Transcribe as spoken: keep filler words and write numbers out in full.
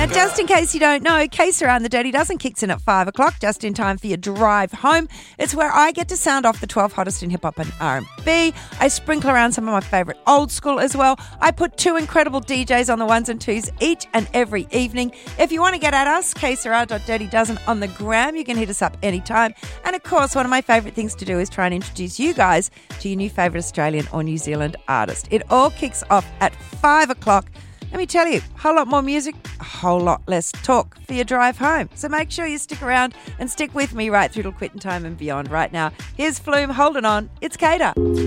Now, just in case you don't know, Case Around the Dirty Dozen kicks in at five o'clock, just in time for your drive home. It's where I get to sound off the twelve hottest in hip-hop and R and B. I sprinkle around some of my favourite old school as well. I put two incredible D Js on the ones and twos each and every evening. If you want to get at us, case around dot dirty dozen on the gram. You can hit us up anytime. And, of course, one of my favourite things to do is try and introduce you guys to your new favourite Australian or New Zealand artist. It all kicks off at five o'clock. Let me tell you, a whole lot more music, a whole lot less talk for your drive home. So make sure you stick around and stick with me right through till quitting time and beyond. Right now, here's Flume holding on. It's Cater.